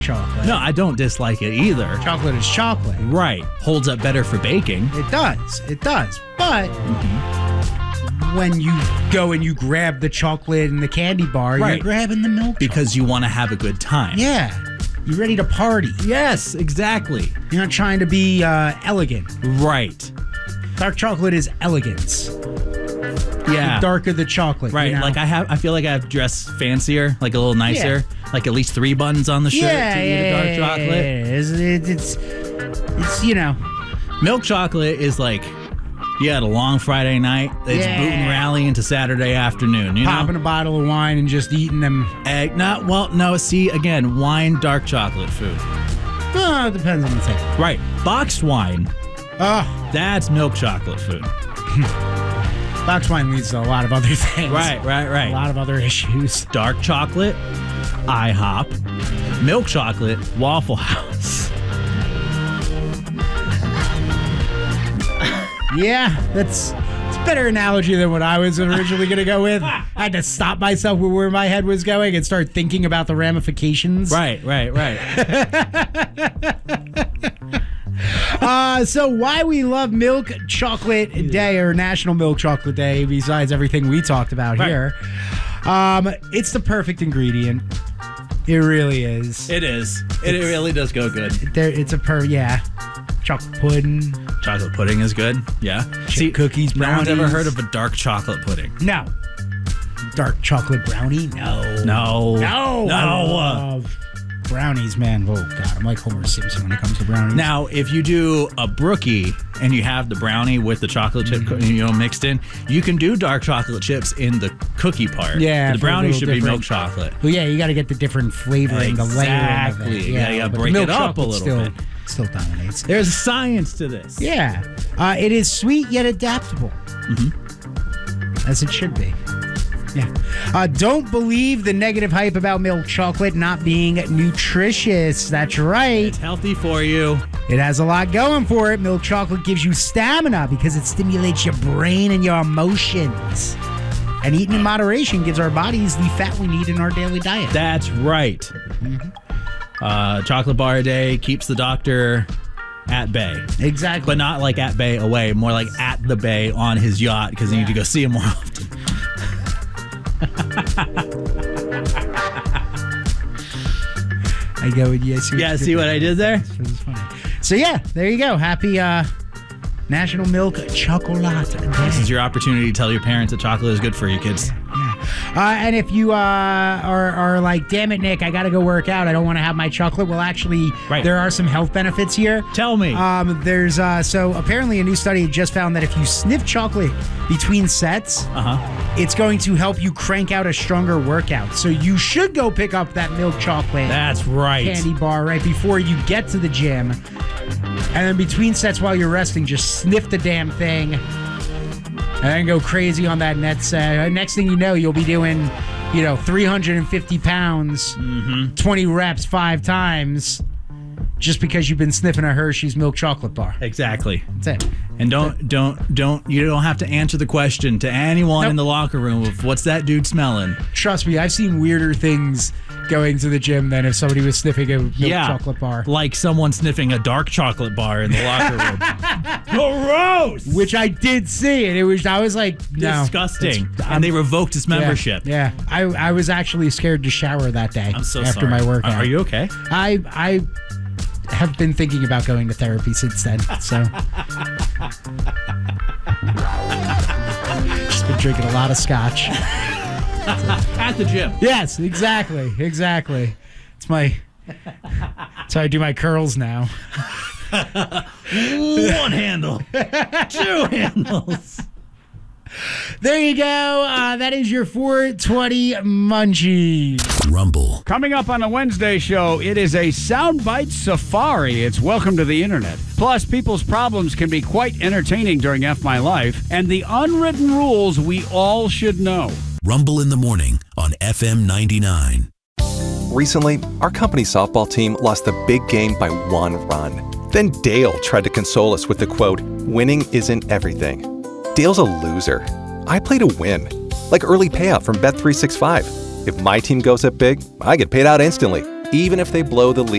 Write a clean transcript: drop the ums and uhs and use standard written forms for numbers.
chocolate. No, I don't dislike it either. Chocolate is chocolate. Right. Holds up better for baking. It does. It does. But when you go and you grab the chocolate and the candy bar, Right. you're grabbing the milk Because you want to have a good time. Yeah. You're ready to party. Yes, exactly. You're not trying to be elegant. Right. Dark chocolate is elegance. Yeah. The darker the chocolate. Right. You know? Like I feel like I have to dress fancier, like a little nicer. Like at least 3 buttons on the shirt to eat a dark chocolate. It's you know. Milk chocolate is like you had a long Friday night. It's boot and rally into Saturday afternoon. You Popping know? a bottle of wine and just eating them. No. See, again, wine, dark chocolate food. It depends on the thing. Right. Boxed wine. Oh, That's milk chocolate food. box wine leads to a lot of other things. Right. A lot of other issues. Dark chocolate, IHOP. Milk chocolate, Waffle House. Yeah, it's a better analogy than what I was originally going to go with. I had to stop myself with where my head was going and start thinking about the ramifications. Right. So why we love Milk Chocolate Day or National Milk Chocolate Day, besides everything we talked about here, it's the perfect ingredient. It really is. It is. It really does go good. It's chocolate pudding. Chocolate pudding is good. Yeah. See, cookies, brownies. No one's ever heard of a dark chocolate pudding. No. Dark chocolate brownie? No. No. I love brownies, man. Oh, God. I'm like Homer Simpson when it comes to brownies. Now, if you do a brookie and you have the brownie with the chocolate chip mixed in, you can do dark chocolate chips in the cookie part. Yeah. The brownie should be different. milk chocolate. Well, yeah, you got to get the different flavoring, the layering of it. Exactly. Yeah, you got to break it up a little bit. Still dominates. There's a science to this. Yeah. It is sweet yet adaptable. As it should be. Yeah. Don't believe the negative hype about milk chocolate not being nutritious. That's right. It's healthy for you. It has a lot going for it. Milk chocolate gives you stamina because it stimulates your brain and your emotions. And eating in moderation gives our bodies the fat we need in our daily diet. That's right. Chocolate bar a day keeps the doctor at bay. Exactly. But not like at bay away, more like at the bay on his yacht because you need to go see him more often. I go with yes. Yeah, see what I did there? So yeah, there you go. Happy National Milk Chocolate Day. This is your opportunity to tell your parents that chocolate is good for you, kids. And if you are like, damn it, Nick, I got to go work out. I don't want to have my chocolate. Well, actually, there are some health benefits here. Tell me. There's so apparently a new study just found that if you sniff chocolate between sets, it's going to help you crank out a stronger workout. So you should go pick up that milk chocolate. That's right. Candy bar right before you get to the gym. And then between sets while you're resting, just sniff the damn thing. And then go crazy on that net set. Next thing you know, you'll be doing, 350 pounds, 20 reps 5 times, just because you've been sniffing a Hershey's milk chocolate bar. Exactly. That's it. And you don't have to answer the question to anyone in the locker room of what's that dude smelling. Trust me, I've seen weirder things going to the gym than if somebody was sniffing a milk chocolate bar. Like someone sniffing a dark chocolate bar in the locker room. Gross! Which I did see, and I was like, no. Disgusting. And they revoked his membership. Yeah. I was actually scared to shower that day. I'm so after sorry. my workout. Are you okay? I have been thinking about going to therapy since then, so. Just been drinking a lot of scotch. At the gym. Yes, exactly. It's that's how I do my curls now. 1 handle. 2 handles. There you go. That is your 420 Munchies. Rumble. Coming up on the Wednesday show, it is a soundbite safari. It's welcome to the internet. Plus, people's problems can be quite entertaining during F My Life, and the unwritten rules we all should know. Rumble in the morning on FM 99. Recently, our company softball team lost the big game by 1 run. Then Dale tried to console us with the quote, "Winning isn't everything." Dale's a loser. I play to win. Like early payout from Bet365. If my team goes up big, I get paid out instantly. even if they blow the lead